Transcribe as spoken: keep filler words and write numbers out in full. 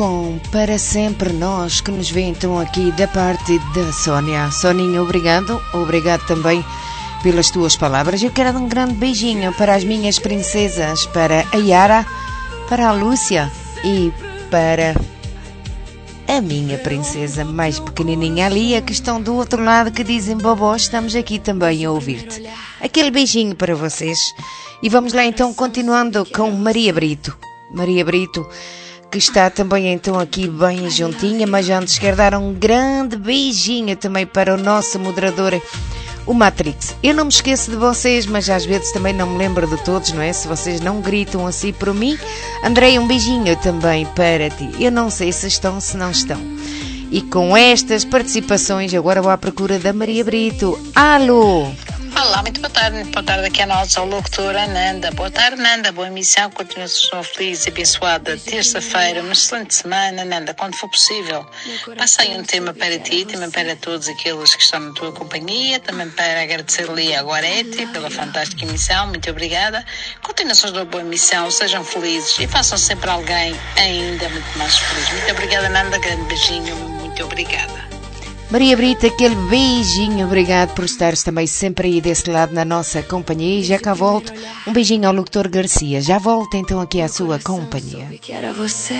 Bom, para sempre nós que nos vê então aqui da parte da Sónia. Soninha, obrigado. Obrigado também pelas tuas palavras. Eu quero dar um grande beijinho para as minhas princesas, para a Yara, para a Lúcia e para a minha princesa mais pequenininha ali, a que estão do outro lado, que dizem: Bobó, estamos aqui também a ouvir-te. Aquele beijinho para vocês. E vamos lá então, continuando com Maria Brito. Maria Brito, que está também então aqui bem juntinha, mas antes quero dar um grande beijinho também para o nosso moderador, o Matrix. Eu não me esqueço de vocês, mas às vezes também não me lembro de todos, não é? Se vocês não gritam assim por mim. Andrei, um beijinho também para ti. Eu não sei se estão, se não estão. E com estas participações, agora vou à procura da Maria Brito. Alô! Olá, muito boa tarde, muito boa tarde aqui a nossa locutora Nanda. Boa tarde, Nanda, boa emissão, continuação feliz e abençoada terça-feira, uma excelente semana, Nanda, quando for possível. Passa aí um tema para ti, também para todos aqueles que estão na tua companhia, também para agradecer-lhe a Guarete pela fantástica emissão, muito obrigada. Continuações da boa emissão, sejam felizes e façam sempre alguém ainda muito mais feliz. Muito obrigada, Nanda, grande beijinho, muito obrigada. Maria Brita, aquele beijinho, obrigado por estares também sempre aí desse lado na nossa companhia. E já cá volto, um beijinho ao locutor Garcia. Já volto então aqui à sua companhia. Que era você.